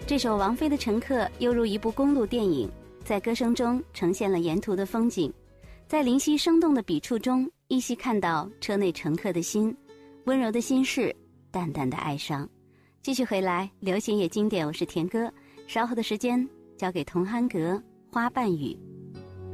这首王菲的《乘客》犹如一部公路电影，在歌声中呈现了沿途的风景，在林夕生动的笔触中，依稀看到车内乘客的心，温柔的心事，淡淡的哀伤。继续回来，流行也经典，我是田哥。稍后的时间交给童憨格花瓣雨。